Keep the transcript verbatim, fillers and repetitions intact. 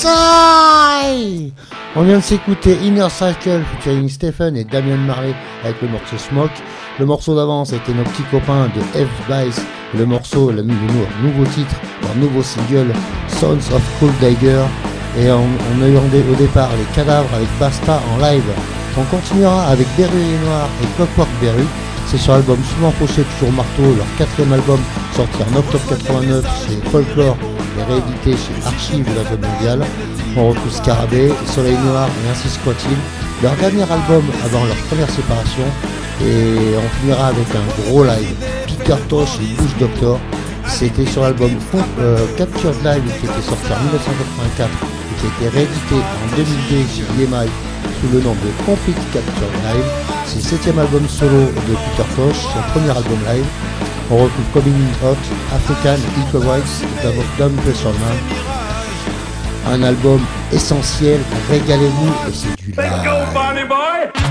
Psy. On vient de s'écouter Inner Cycle featuring Stephen et Damian Marley avec le morceau Smoke. Le morceau d'avant c'était nos petits copains de F-Vice. Le morceau, le nouveau, nouveau titre, leur nouveau single Sons of Cool Dagger. Et on, on a eu au départ les Cadavres avec Basta en live. On continuera avec Beru et Noir et Clockwork Beru. C'est sur l'album Souvent Fauché Toujours Marteau, leur quatrième album sorti en octobre quatre-vingt-neuf chez Folklore et réédité chez Archive de l'album mondial. On retrouve Scarabée, Soleil Noir et Ainsi Soit-il, leur dernier album avant leur première séparation. Et on finira avec un gros live, Peter Tosh et Bush Doctor. C'était sur l'album euh, Captured Live qui était sorti en dix-neuf cent quatre-vingt-quatre et qui a été réédité en deux mille deux chez E M I sous le nom de Complete Captured Live. C'est le septième album solo de Peter Tosh, son premier album live. On retrouve Coming Hot, African Equal Rights, Dom Pressurman. Un album essentiel, régalez-vous et c'est du live.